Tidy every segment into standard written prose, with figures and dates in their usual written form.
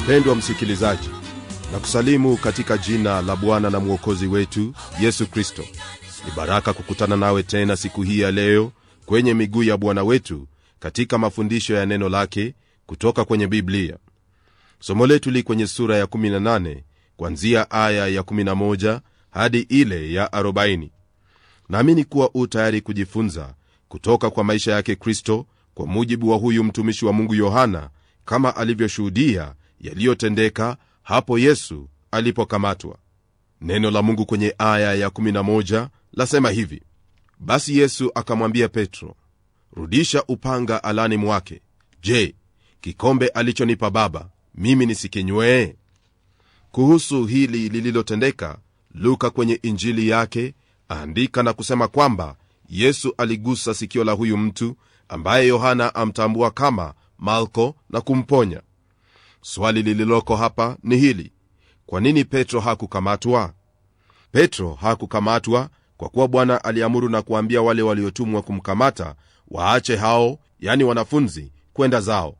Mpendwa msikilizaji, na kusalimu katika jina la Bwana na Mwokozi wetu Yesu Kristo. Ni baraka kukutana nawe tena siku hii ya leo kwenye miguu ya Bwana wetu katika mafundisho ya neno lake kutoka kwenye Biblia. Somo letu li kwenye sura ya 18 kuanzia aya ya 11 hadi ile ya 40. Naamini kuwa tayari kujifunza kutoka kwa maisha yake Kristo kwa mujibu wa huyu mtumishi wa Mungu Yohana, kama alivyoshuhudia yaliyotendeka hapo Yesu alipokamatwa. Neno la Mungu kwenye aya ya 11 lasema hivi: basi Yesu akamwambia Petro, rudisha upanga alani mwake. Je, kikombe alichonipa Baba mimi nisikinywee? Kuhusu hili lililotendeka, Luka kwenye injili yake aandika na kusema kwamba Yesu aligusa sikio la huyu mtu ambaye Yohana amtambua kama Malko na kumponya. Swali lililoko hapa ni hili: kwa nini Petro hakukamatwa? Petro hakukamatwa kwa kuwa Bwana aliamuru na kuambia wale waliotumwa kumkamata waache hao, yani wanafunzi, kwenda zao.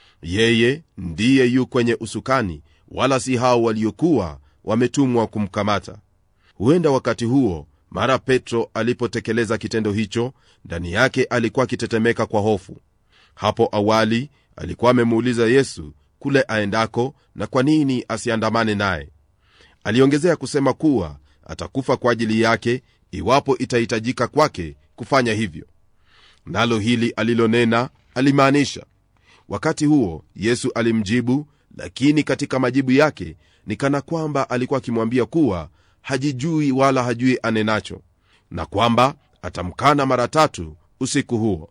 Yeye ndiye yu kwenye usukani, wala si hao waliokuwa wametumwa kumkamata. Huenda wakati huo mara Petro alipotekeleza kitendo hicho, ndani yake alikuwa akitetemeka kwa hofu. Hapo awali alikuwa amemuuliza Yesu kule aendako na kwa nini asiandamane naye. Aliongezea kusema kuwa atakufa kwa ajili yake iwapo itahitajika kwake kufanya hivyo. Nalo hili alilonena alimaanisha. Wakati huo Yesu alimjibu, lakini katika majibu yake ni kana kwamba alikuwa akimwambia kuwa hajijui wala hajui anenacho, na kwamba atamkana mara 3 usiku huo.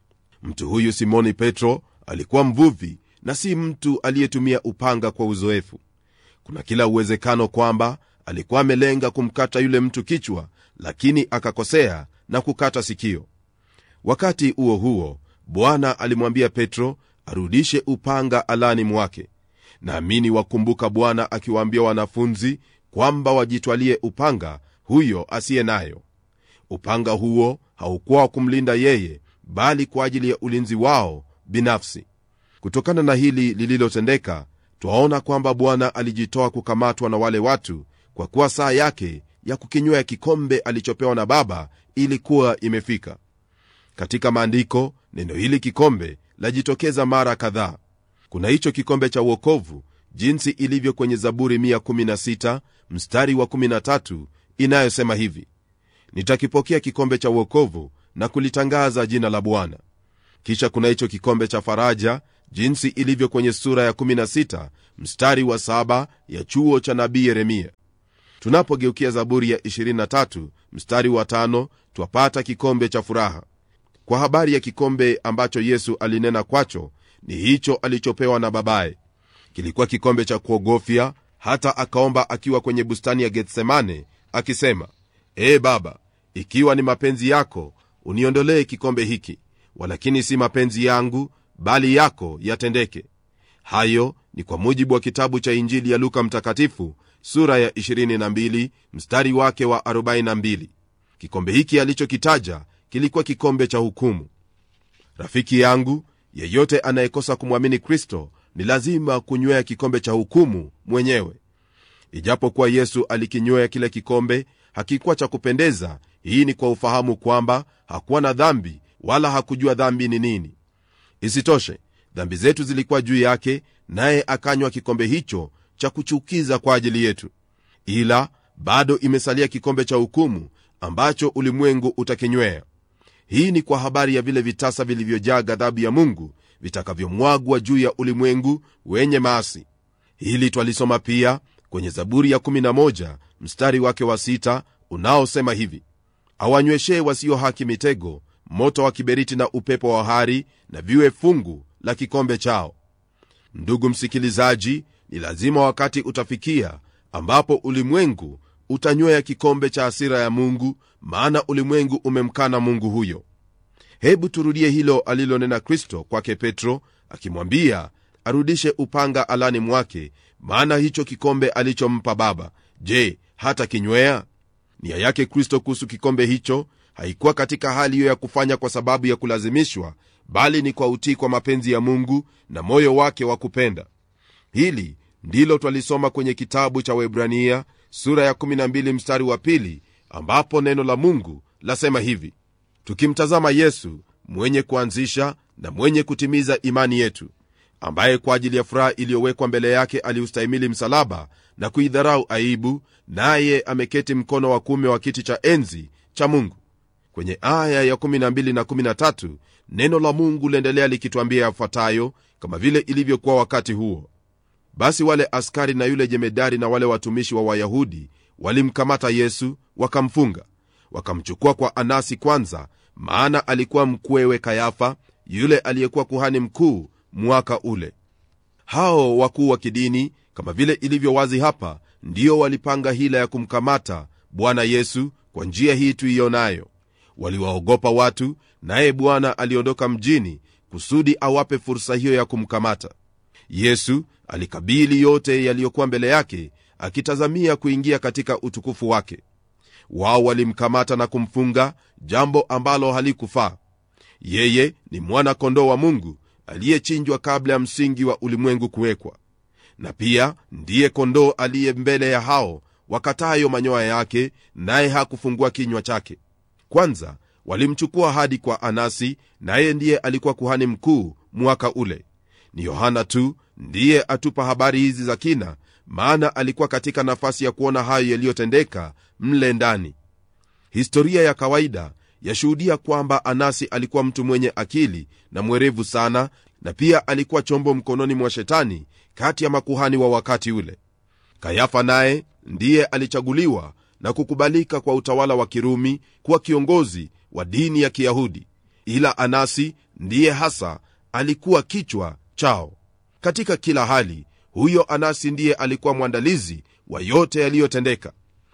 Mtu huyu Simoni Petro alikuwa mvuvi na si mtu aliyetumia upanga kwa uzoefu. Kuna kila uwezekano kwamba alikuwa amelenga kumkata yule mtu kichwa, lakini akakosea na kukata sikio. Wakati huo huo Bwana alimwambia Petro arudishe upanga alani mwake. Naamini wakumbuka Bwana akiwaambia wanafunzi kwamba wajitwalie upanga huyo asiye nayo. Upanga huo haukuwa wa kumlinda yeye, bali kwa ajili ya ulinzi wao binafsi. Kutokana na hili lililotendeka, twaona kwamba Bwana alijitoa kukamatwa na wale watu, kwa kuwa saa yake ya kukinywea kikombe alichopewa na Baba ilikuwa imefika. Katika maandiko neno hili kikombe lajitokeza mara kadhaa. Kuna hicho kikombe cha wokovu, jinsi ilivyo kwenye Zaburi 116 mstari wa 13 inayosema hivi: nitakipokea kikombe cha wokovu na kulitangaza jina la Bwana. Kisha kuna hicho kikombe cha faraja, jinsi ilivyo kwenye sura ya 16 mstari wa 7 ya chuo cha nabii Yeremia. Tunapogeukia Zaburi ya 23 mstari wa 5 twapata kikombe cha furaha. Kwa habari ya kikombe ambacho Yesu alinena kwacho, ni hicho alichopewa na babaye. Kilikuwa kikombe cha kuogofya, hata akaomba akiwa kwenye bustani ya Getsemane akisema, Baba, ikiwa ni mapenzi yako uniondolee kikombe hiki, walakini si mapenzi yangu bali yako yatendeke. Hayo ni kwa mujibu wa kitabu cha Injili ya Luka mtakatifu sura ya 22 mstari wake wa 42. Kikombe hiki alichokitaja kilikuwa kikombe cha hukumu. Rafiki yangu, yeyote anayekosa kumwamini Kristo ni lazima kunywea kikombe cha hukumu mwenyewe. Ijapokuwa Yesu alikinywea kile kikombe, hakikuwa cha kupendeza. Hii ni kwa ufahamu kwamba hakuwa na dhambi wala hakujua dhambi ni nini. Isitoshe, dhambi zetu zilikuwa juu yake, naye akanywa kikombe hicho cha kuchukiza kwa ajili yetu. Ila bado imesalia kikombe cha hukumu ambacho ulimwengu utakinywea. Hii ni kwa habari ya vile vitasa vilivyojaa ghadhabu ya Mungu vitakavyomwagwa juu ya ulimwengu wenye maasi. Hili twalisoma pia kwenye Zaburi ya 11 mstari wake wa 6 unaosema hivi: awanyweshee wasio haki mitego, moto wa kiberiti na upepo wa hari, na viwe fungu la kikombe chao. Ndugu msikilizaji, ni lazima wakati utafikia ambapo ulimwengu utanywea kikombe cha hasira ya Mungu, maana ulimwengu umemkana Mungu huyo. Hebu turudie hilo alilonena Kristo kwake Petro, akimwambia arudishe upanga alani mwake, maana hicho kikombe alichompa Baba, je, hata kinywea? Nia yake Kristo kuhusu kikombe hicho haikuwa katika hali hiyo ya kufanya kwa sababu ya kulazimishwa, bali ni kwa utii kwa mapenzi ya Mungu na moyo wake wa kupenda. Hili ndilo twalisoma kwenye kitabu cha Waebrania sura ya 12 mstari wa 2, ambapo neno la Mungu lasema hivi: tukimtazama Yesu mwenye kuanzisha na mwenye kutimiza imani yetu, ambaye kwa ajili ya furaha iliyowekwa mbele yake aliustahimili msalaba na kuidharau aibu, naye ameketi mkono wa kuume wa kiti cha enzi cha Mungu. Kwenye aya ya 12 na 13 neno la Mungu liendelea likituambia yafuatayo, kama vile ilivyokuwa wakati huo: basi wale askari na yule jemedari na wale watumishi wa Wayahudi walimkamata Yesu, wakamfunga, wakamchukua kwa Anasi kwanza, maana alikuwa mkwewe Kayafa, yule aliyekuwa kuhani mkuu mwaka ule. Hao wakuu wa kidini, kama vile ilivyo wazi hapa, ndio walipanga hila ya kumkamata Bwana Yesu kwa njia hii tuionayo. Waliwaogopa watu, naye Bwana aliondoka mjini kusudi awape fursa hiyo ya kumkamata. Yesu alikabili yote yaliyokuwa mbele yake, akitazamia kuingia katika utukufu wake. Wao walimkamata na kumfunga, jambo ambalo halikufaa. Yeye ni mwana kondoo wa Mungu aliyechinjwa kabla ya msingi wa ulimwengu kuwekwa, na pia ndiye kondoo aliye mbele ya hao wakatayo manyoya yake, naye hakufungua kinywa chake. Kwanza walimchukua hadi kwa Anasi, naye ndiye alikuwa kuhani mkuu mwaka ule. Ni Yohana tu ndiye atupa habari hizi za kina, maana alikuwa katika nafasi ya kuona hayo yaliyotendeka mle ndani. Historia ya kawaida yashuhudia kwamba Anasi alikuwa mtu mwenye akili na mwerevu sana, na pia alikuwa chombo mkononi mwa Shetani kati ya makuhani wa wakati ule. Kayafa naye ndiye alichaguliwa na kukubalika kwa utawala wa Kirumi kuwa kiongozi wa dini ya Kiyahudi, ila Anasi ndiye hasa alikuwa kichwa chao. Katika kila hali, huyo Anasi ndiye alikuwa mwandalizi wa yote yaliyotendeka.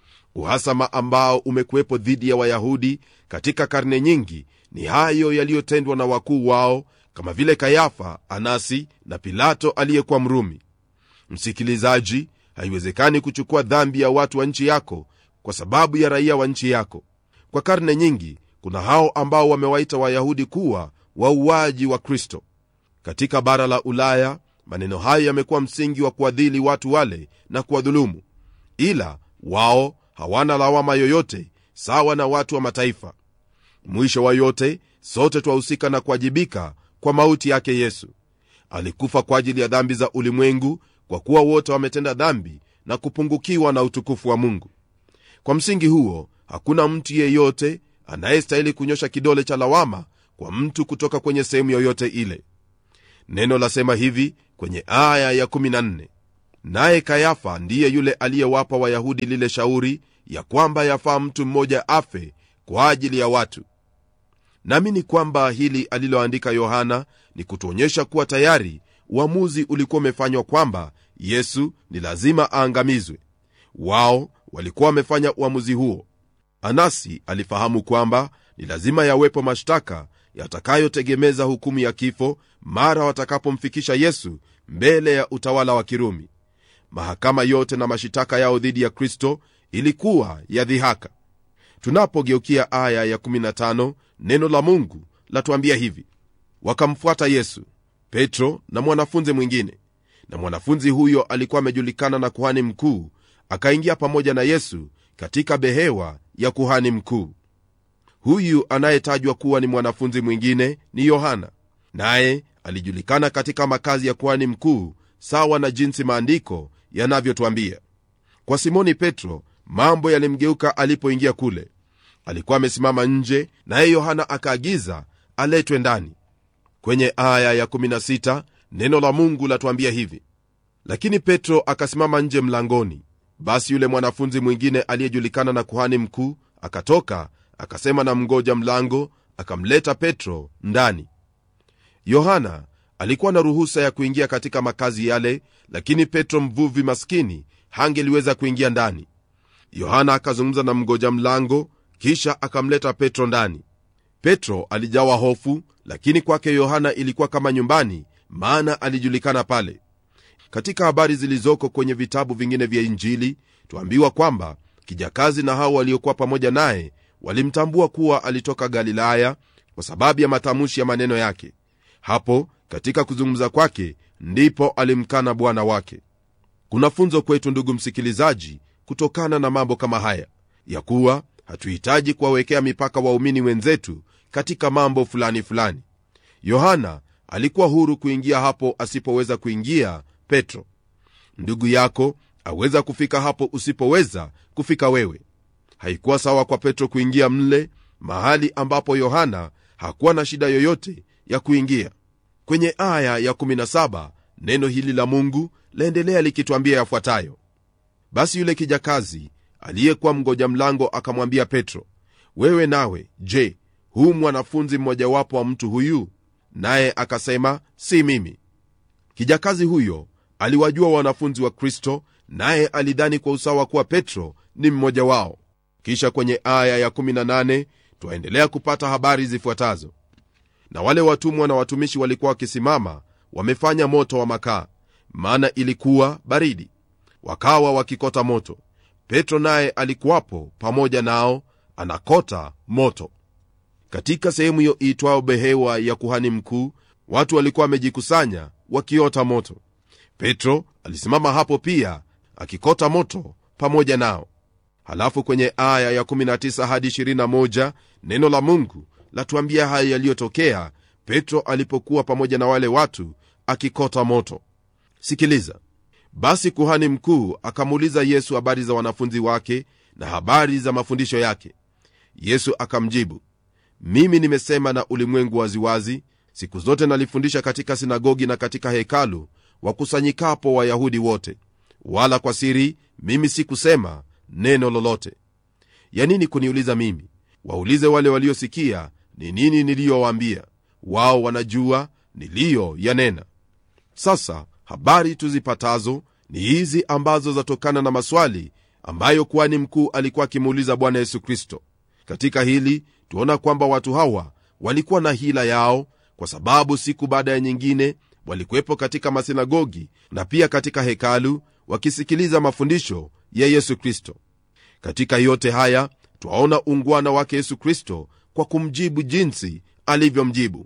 Uhasama ambao umekuwepo dhidi ya Wayahudi katika karne nyingi ni hayo yaliyotendwa na wakuu wao, kama vile Kayafa, Anasi na Pilato aliyekuwa Mrumi. Msikilizaji, haiwezekani kuchukua dhambi ya watu wa nchi yako kwa sababu ya raia wa nchi yako. Kwa karne nyingi kuna hao ambao wamewaita Wayahudi kuwa wauaji wa Kristo. Katika bara la Ulaya maneno hayo yamekuwa msingi wa kuadhili watu wale na kuwadhulumu, ila wao hawana lawama yoyote sawa na watu wa mataifa. Mwisho wa yote, sote twahusika na kuwajibika kwa mauti yake. Yesu alikufa kwa ajili ya dhambi za ulimwengu, kwa kuwa wote wametenda dhambi na kupungukiwa na utukufu wa Mungu. Kwa msingi huo, hakuna mtu yeyote anayestahili kunyosha kidole cha lawama kwa mtu kutoka kwenye sehemu yoyote ile. Neno lasema hivi kwenye aya ya 14: naye Kayafa ndiye yule aliyewapa Wayahudi lile shauri ya kwamba yafaa mtu mmoja afe kwa ajili ya watu. Naamini kwamba hili aliloandika Yohana ni kutuonyesha kuwa tayari uamuzi ulikuwa umefanywa kwamba Yesu ni lazima aangamizwe. Wao walikuwa wamefanya uamuzi huo. Anasi alifahamu kwamba ni lazima yawepo mashtaka yatakayotegemeza hukumu ya kifo mara watakapomfikisha Yesu mbele ya utawala wa Kirumi. Mahakama yote na mashitaka yao dhidi ya Kristo ilikuwa ya dhihaka. Tunapogeukia aya ya 15, neno la Mungu latuambia hivi: wakamfuata Yesu, Petro na mwanafunzi mwingine, na mwanafunzi huyo alikuwa amejulikana na kuhani mkuu, akaingia pamoja na Yesu katika behewa ya kuhani mkuu. Huyu anayetajwa kuwa ni mwanafunzi mwingine ni Yohana, naye alijulikana katika makazi ya kuhani mkuu sawa na jinsi maandiko yanavyotuambia. Kwa Simoni Petro mambo yalimgeuka alipoingia kule. Alikuwa amesimama nje, naye Yohana akaagiza aletwe ndani. Kwenye aya ya 16 neno la Mungu latuambia hivi: lakini Petro akasimama nje mlangoni. Basi yule mwanafunzi mwingine aliyejulikana na kuhani mkuu akatoka, akasema na mngoja mlango, akamleta Petro ndani. Yohana alikuwa na ruhusa ya kuingia katika makazi yale, lakini Petro mvuvi maskini hangeliweza kuingia ndani. Yohana akazungumza na mngoja mlango, kisha akamleta Petro ndani. Petro alijawa hofu, lakini kwake Yohana ilikuwa kama nyumbani, maana alijulikana pale. Katika habari zilizoko kwenye vitabu vingine vya Injili tuambiwa kwamba kijakazi na hao waliokuwa pamoja naye walimtambua kuwa alitoka Galilaya kwa sababu ya matamshi ya maneno yake. Hapo katika kuzungumza kwake ndipo alimkana Bwana wake. Kuna funzo kwetu, ndugu msikilizaji, kutokana na mambo kama haya, ya kuwa hatuhitaji kuwawekea mipaka waumini wenzetu katika mambo fulani fulani. Yohana alikuwa huru kuingia hapo asipoweza kuingia Petro. Ndugu yako aweza kufika hapo usipoweza kufika wewe. Haikuwa sawa kwa Petro kuingia mle mahali ambapo Yohana hakuwa na shida yoyote ya kuingia. Kwenye aya ya 17 neno hili la Mungu laendelea likituambia yafuatayo: basi yule kijakazi aliyekuwa mgoja mlango akamwambia Petro, wewe nawe, je, huu mwanafunzi mmojawapo wa mtu huyu? Naye akasema, si mimi. Kijakazi huyo aliwajua wanafunzi wa Kristo, naye alidhani kwa usawa kuwa Petro ni mmoja wao. Kisha kwenye aya ya 18 twaendelea kupata habari zifuatazo: na wale watumwa na watumishi walikuwa wakisimama wamefanya moto wa makaa, maana ilikuwa baridi, wakawa wakikota moto. Petro naye alikuwapo pamoja nao, anakota moto. Katika sehemu hiyo iitwayo behewa ya kuhani mkuu, watu walikuwa wamejikusanya wakiota moto. Petro alisimama hapo pia akikota moto pamoja nao. Halafu kwenye aya ya 19 hadi 21 neno la Mungu latuambia haya yaliyotokea Petro alipokuwa pamoja na wale watu akikota moto. Sikiliza: basi kuhani mkuu akamuuliza Yesu habari za wanafunzi wake na habari za mafundisho yake. Yesu akamjibu, mimi nimesema na ulimwengu waziwazi, siku zote nalifundisha katika sinagogi na katika hekalu, wakusanyikapo Wayahudi wote, wala kwa siri mimi sikusema neno lolote. Ya nini kuniuliza mimi? Waulize wale waliosikia ni nini niliyowaambia. Wao wanajua niliyoyanena. Sasa habari tuzipatazo ni hizi ambazo zatokana na maswali ambayo kuhani mkuu alikuwa akimuuliza Bwana Yesu Kristo. Katika hili tuona kwamba watu hawa walikuwa na hila yao, kwa sababu siku baada ya nyingine walikuwepo katika masinagogi na pia katika hekalu wakisikiliza mafundisho ya Yesu Kristo. Katika yote haya twaona ungwana wake Yesu Kristo kwa kumjibu jinsi alivyomjibu.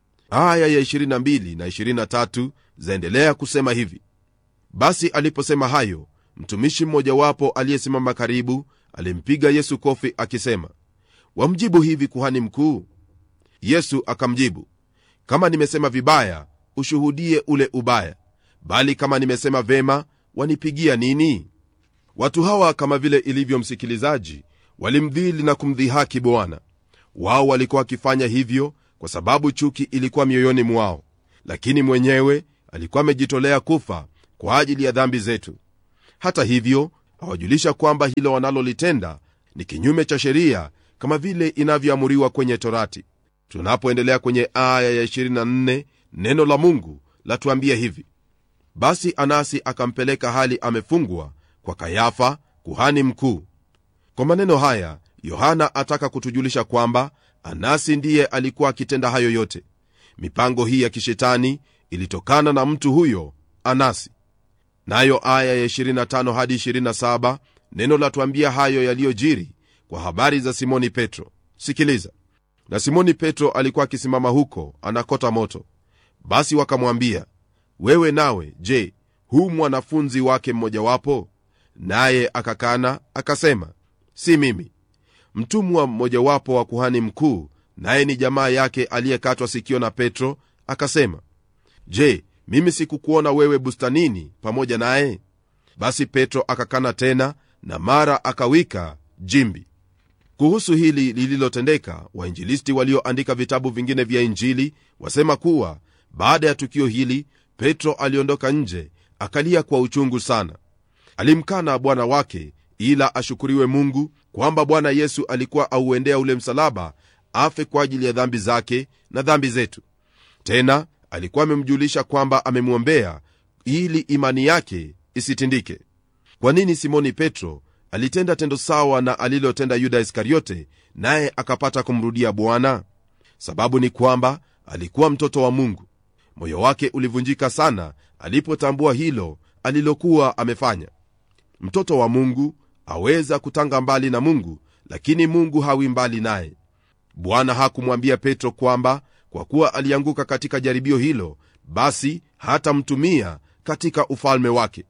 Aya ya 22 na 23 zaendelea kusema hivi: basi aliposema hayo, mtumishi mmojawapo aliyesimama karibu alimpiga Yesu kofi akisema, wamjibu hivi kuhani mkuu? Yesu akamjibu, kama nimesema vibaya, ushuhudie ule ubaya, bali kama nimesema vema, wanipigia nini? Watu hawa, kama vile ilivyo msikilizaji, walimdhili na kumdhihaki Bwana. Wao walikuwa wakifanya hivyo kwa sababu chuki ilikuwa mioyoni mwao, lakini mwenyewe alikuwa amejitolea kufa kwa ajili ya dhambi zetu. Hata hivyo hawajulisha kwamba hilo wanalolitenda ni kinyume cha sheria kama vile inavyoamuriwa kwenye Torati. Tunapoendelea kwenye aya ya 24 neno la Mungu latuambia hivi: basi Anasi akampeleka hali amefungwa kwa Kayafa kuhani mkuu. Kwa maneno haya Yohana ataka kutujulisha kwamba Anasi ndiye alikuwa akitenda hayo yote. Mipango hii ya kishetani ilitokana na mtu huyo Anasi. Nayo aya ya 25 hadi 27 neno latuambia hayo yaliyojiri kwa habari za Simoni Petro. Sikiliza: na Simoni Petro alikuwa akisimama huko anakota moto. Basi wakamwambia, wewe nawe, je, huu mwanafunzi wake mmojawapo? Naye akakana akasema, si mimi. Mtumwa mmojawapo wa kuhani mkuu, naye ni jamaa yake aliyekatwa sikio na Petro, akasema, je, mimi sikukuona wewe bustanini pamoja naye? Basi Petro akakana tena, na mara akawika jimbi. Kuhusu hili lililotendeka, wainjilisti walioandika vitabu vingine vya Injili wasema kuwa baada ya tukio hili Petro aliondoka nje akalia kwa uchungu sana. Alimkana Bwana wake, ila ashukuriwe Mungu kwamba Bwana Yesu alikuwa auendea ule msalaba afe kwa ajili ya dhambi zake na dhambi zetu. Tena alikuwa amemjulisha kwamba amemwombea ili imani yake isitindike. Kwa nini Simoni Petro alitenda tendo sawa na alilotenda Yuda Iskariote, naye akapata kumrudia Bwana? Sababu ni kwamba alikuwa mtoto wa Mungu. Moyo wake ulivunjika sana alipotambua hilo alilokuwa amefanya. Mtoto wa Mungu aweza kutanga mbali na Mungu, lakini Mungu hawi mbali naye. Bwana hakumwambia Petro kwamba kwa kuwa alianguka katika jaribio hilo, basi hatamtumia katika ufalme wake.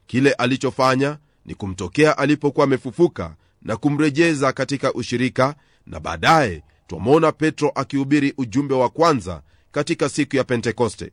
Kile alichofanya ni kumtokea alipokuwa amefufuka na kumrejeza katika ushirika, na baadaye twamwona Petro akihubiri ujumbe wa kwanza katika siku ya Pentekoste.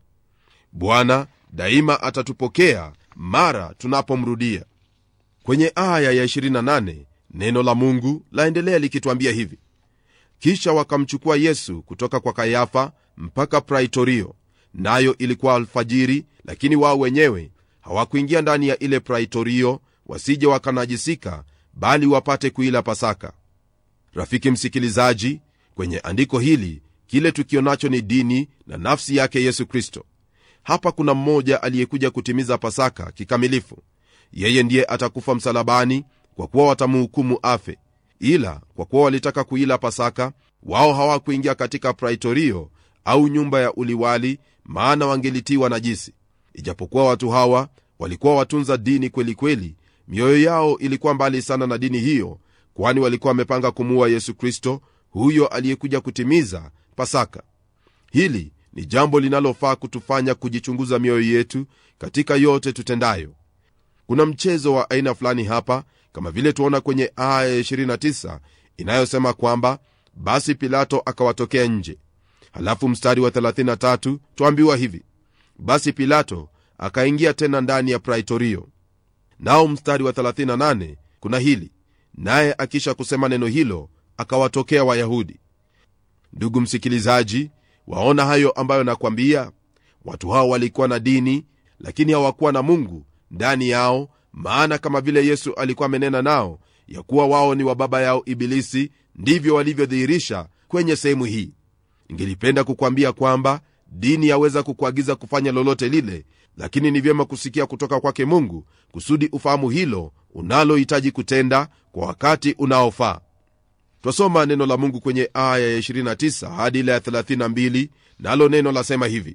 Bwana daima atatupokea mara tunapomrudia. Kwenye aya ya 28 neno la Mungu laendelea likituambia hivi: kisha wakamchukua Yesu kutoka kwa Kayafa mpaka Praitorio, nayo ilikuwa alfajiri, lakini wao wenyewe hawakuingia ndani ya ile Praitorio, wasije wakanajisika, bali wapate kuila Pasaka. Rafiki msikilizaji, kwenye andiko hili kile tukionacho ni dini na nafsi yake Yesu Kristo. Hapa kuna mmoja aliyekuja kutimiza Pasaka kikamilifu. Yeye ndiye atakufa msalabani kwa kuwa watamhukumu afe, ila kwa kuwa walitaka kuila Pasaka, wao hawakuingia katika Praitorio au nyumba ya uliwali, maana wangelitiwa najisi. Ijapokuwa watu hawa walikuwa watunza dini kweli kweli, mioyo yao ilikuwa mbali sana na dini hiyo, kwani walikuwa wamepanga kumuua Yesu Kristo, huyo aliyekuja kutimiza Pasaka. Hili ni jambo linalofaa kutufanya kujichunguza mioyo yetu katika yote tutendayo. Kuna mchezo wa aina fulani hapa, kama vile tuona kwenye aya 29 inayosema kwamba basi Pilato akawatokea nje. Halafu mstari wa 33 tuambiwa hivi: basi Pilato akaingia tena ndani ya Praitorio. Nao mstari wa 38 kuna hili: naye akisha kusema neno hilo akawatokea Wayahudi. Ndugu msikilizaji, waona hayo ambayo nakwambia? Watu hao walikuwa na dini, lakini hawakuwa na Mungu ndani yao, maana kama vile Yesu alikuwa amenena nao ya kuwa wao ni wa baba yao Ibilisi, ndivyo walivyodhihirisha kwenye sehemu hii. Ningelipenda kukwambia kwamba dini yaweza kukuagiza kufanya lolote lile, lakini ni vyema kusikia kutoka kwake Mungu kusudi ufahamu hilo unalohitaji kutenda kwa wakati unaofaa. Twasoma neno la Mungu kwenye aya ya 29 hadi ile ya 32, nalo neno lasema hivi: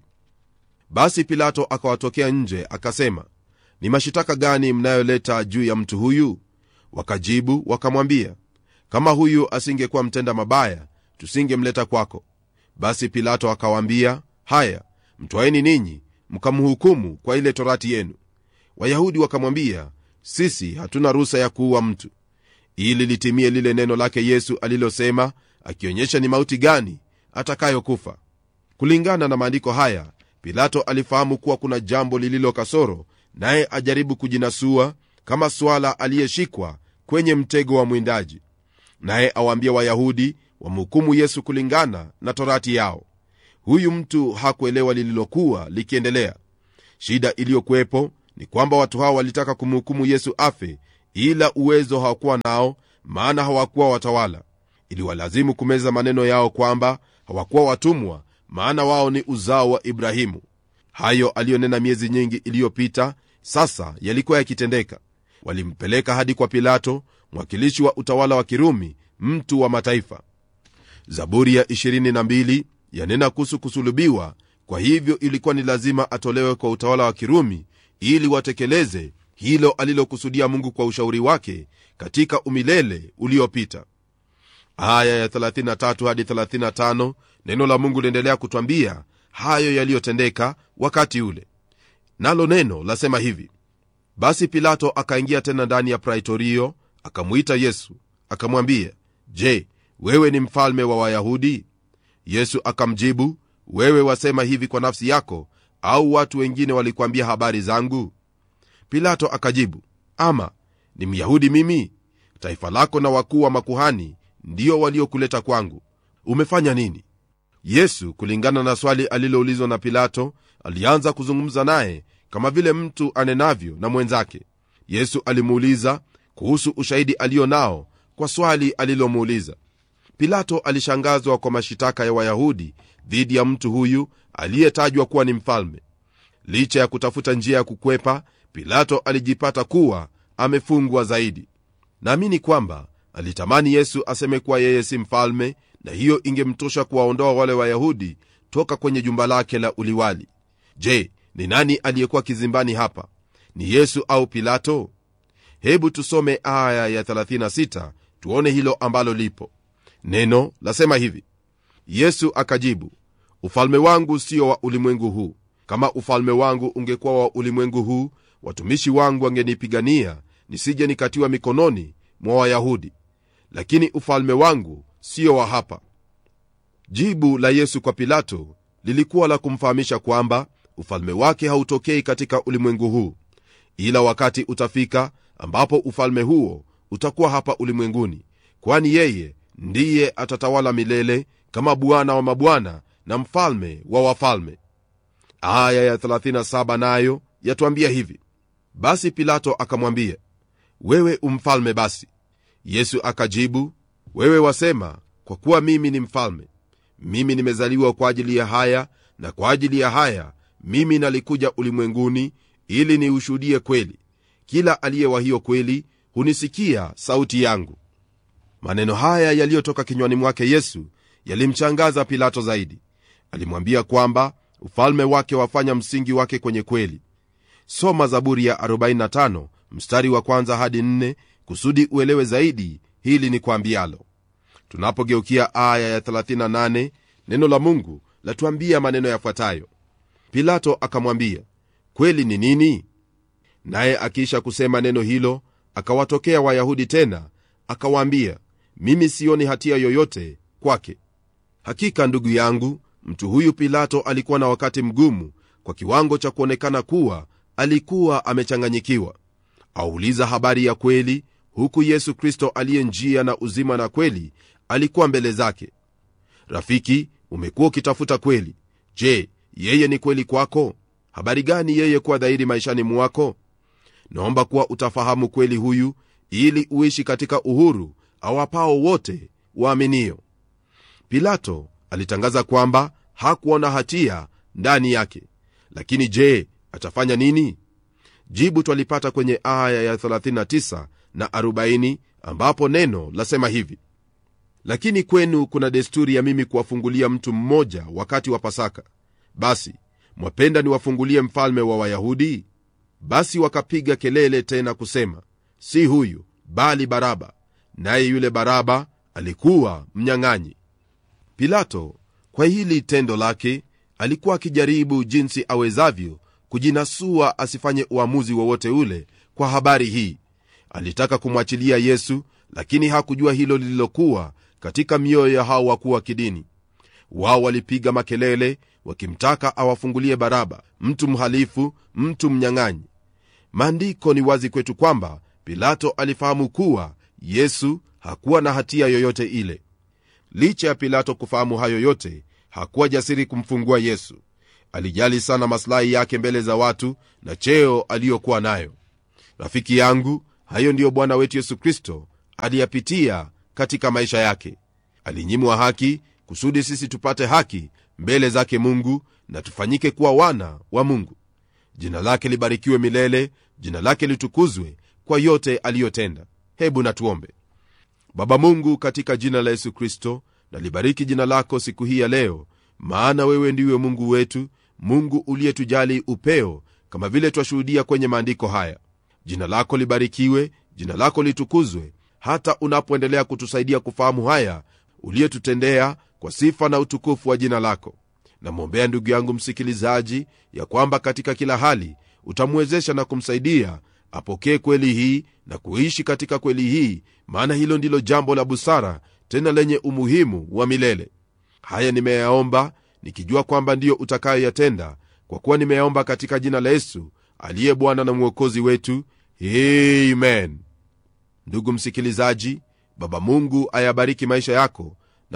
basi Pilato akawatokea nje akasema, ni mashitaka gani mnayoleta juu ya mtu huyu? Wakajibu wakamwambia, kama huyu asingekuwa mtenda mabaya, tusingemleta kwako. Basi Pilato akawaambia, haya, mtwaeni ninyi mkamhukumu kwa ile torati yenu. Wayahudi wakamwambia, sisi hatuna ruhusa ya kuua mtu, ili litimie lile neno lake Yesu alilosema, akionyesha ni mauti gani atakayokufa. Kulingana na maandiko haya, Pilato alifahamu kuwa kuna jambo lililo kasoro, naye ajaribu kujinasua kama swala aliyeshikwa kwenye mtego wa mwindaji. Naye awaambia Wayahudi wamhukumu Yesu kulingana na torati yao. Huyu mtu hakuelewa lililokuwa likiendelea. Shida iliyokuwepo ni kwamba watu hao walitaka kumhukumu Yesu afe, ila uwezo hawakuwa nao, maana hawakuwa watawala. Iliwalazimu kumeza maneno yao kwamba hawakuwa watumwa, maana wao ni uzao wa Ibrahimu. Hayo aliyonena miezi nyingi iliyopita sasa yalikuwa yakitendeka. Walimpeleka hadi kwa Pilato, mwakilishi wa utawala wa Kirumi, mtu wa mataifa. Zaburi ya 22 yanena kuhusu kusulubiwa, kwa hivyo ilikuwa ni lazima atolewe kwa utawala wa Kirumi ili watekeleze hilo alilokusudia Mungu kwa ushauri wake katika umilele uliopita. Aya ya 33 hadi 35 neno la Mungu liendelea kutwambia hayo yaliyotendeka wakati ule. Nalo neno lasema hivi: basi Pilato akaingia tena ndani ya Praitorio, akamuita Yesu, akamwambia, je, wewe ni mfalme wa Wayahudi? Yesu akamjibu, wewe wasema hivi kwa nafsi yako, au watu wengine walikwambia habari zangu? Pilato akajibu, ama ni Myahudi mimi? Taifa lako na wakuu wa makuhani ndio waliokuleta kwangu. Umefanya nini? Yesu, kulingana na swali aliloulizwa na Pilato, alianza kuzungumza naye kama vile mtu anenavyo na mwenzake. Yesu alimuuliza kuhusu ushahidi alio nao kwa swali alilomuuliza. Pilato alishangazwa kwa mashitaka ya Wayahudi dhidi ya mtu huyu aliyetajwa kuwa ni mfalme. Licha ya kutafuta njia ya kukwepa, Pilato alijipata kuwa amefungwa zaidi. Naamini kwamba alitamani Yesu aseme kuwa yeye si mfalme, na hiyo ingemtosha kuwaondoa wale Wayahudi toka kwenye jumba lake la uliwali. Je, ni nani aliyekuwa kizimbani hapa? Ni Yesu au Pilato? Hebu tusome aya ya 36 tuone hilo ambalo lipo. Neno lasema hivi: Yesu akajibu, ufalme wangu sio wa ulimwengu huu. Kama ufalme wangu ungekuwa wa ulimwengu huu, watumishi wangu wangenipigania nisije nikatiwa mikononi mwa Wayahudi, lakini ufalme wangu sio wa hapa. Jibu la Yesu kwa Pilato lilikuwa la kumfahamisha kwamba ufalme wake hautokei katika ulimwengu huu, ila wakati utafika ambapo ufalme huo utakuwa hapa ulimwenguni, kwani yeye ndiye atatawala milele kama Bwana wa mabwana na mfalme wa wafalme. Aya ya 37 nayo yatuambia hivi: basi Pilato akamwambia, wewe umfalme basi? Yesu akajibu, wewe wasema kwa kuwa mimi ni mfalme. Mimi nimezaliwa kwa ajili ya haya, na kwa ajili ya haya mimi nalikuja ulimwenguni, ili niushuhudie kweli. Kila aliye wa hiyo kweli hunisikia sauti yangu. Maneno haya yaliyotoka kinywani mwake Yesu yalimchangaza Pilato zaidi. Alimwambia kwamba ufalme wake wafanya msingi wake kwenye kweli. Soma Zaburi ya 45 mstari wa 1 hadi 4 kusudi uelewe zaidi hili ni kwambialo. Tunapogeukia aya ya 38, neno la Mungu latuambia maneno yafuatayo: Pilato akamwambia, kweli ni nini? Naye akiisha kusema neno hilo, akawatokea Wayahudi tena, akawaambia, mimi sioni hatia yoyote kwake. Hakika ndugu yangu, mtu huyu Pilato alikuwa na wakati mgumu kwa kiwango cha kuonekana kuwa alikuwa amechanganyikiwa. Auliza habari ya kweli, huku Yesu Kristo aliye njia na uzima na kweli alikuwa mbele zake. Rafiki, umekuwa ukitafuta kweli. Je, yeye ni kweli kwako? Habari gani yeye kuwa dhahiri maishani mwako? Naomba kuwa utafahamu kweli huyu, ili uishi katika uhuru awapao wote waaminio. Pilato alitangaza kwamba hakuona hatia ndani yake, lakini je, atafanya nini? Jibu twalipata kwenye aya ya 39 na 40, ambapo neno lasema hivi: lakini kwenu kuna desturi ya mimi kuwafungulia mtu mmoja wakati wa Pasaka. Basi mwapenda niwafungulie mfalme wa Wayahudi? Basi wakapiga kelele tena kusema, si huyu bali Baraba. Naye yule Baraba alikuwa mnyang'anyi. Pilato kwa hili tendo lake alikuwa akijaribu jinsi awezavyo kujinasua asifanye uamuzi wowote ule kwa habari hii. Alitaka kumwachilia Yesu, lakini hakujua hilo lililokuwa katika mioyo ya hao wakuu wa kidini. Wao walipiga makelele wakimtaka awafungulie Baraba, mtu mhalifu, mtu mnyang'anyi. Maandiko ni wazi kwetu kwamba Pilato alifahamu kuwa Yesu hakuwa na hatia yoyote ile. Licha ya Pilato kufahamu hayo yote, hakuwa jasiri kumfungua Yesu. Alijali sana maslahi yake mbele za watu na cheo aliyokuwa nayo. Rafiki yangu, hayo ndiyo Bwana wetu Yesu Kristo aliyapitia katika maisha yake. Alinyimwa haki kusudi sisi tupate haki mbele zake Mungu na tufanyike kuwa wana wa Mungu. Jina lake libarikiwe milele, jina lake litukuzwe kwa yote aliyotenda. Hebu na tuombe. Baba Mungu, katika jina la Yesu Kristo, na libariki jina lako siku hii ya leo, maana wewe ndiwe Mungu wetu, Mungu uliyetujali upeo kama vile twashuhudia kwenye maandiko haya. Jina lako libarikiwe, jina lako litukuzwe, hata unapoendelea kutusaidia kufahamu haya uliyetutendea, kwa sifa na utukufu wa jina lako. Namwombea ndugu yangu msikilizaji, ya kwamba katika kila hali utamwezesha na kumsaidia apokee kweli hii na kuishi katika kweli hii, maana hilo ndilo jambo la busara tena lenye umuhimu wa milele. Haya nimeyaomba nikijua kwamba ndiyo utakayoyatenda, kwa kuwa nimeyaomba katika jina la Yesu aliye Bwana na Mwokozi wetu. Amen. Ndugu msikilizaji, Baba Mungu ayabariki maisha yako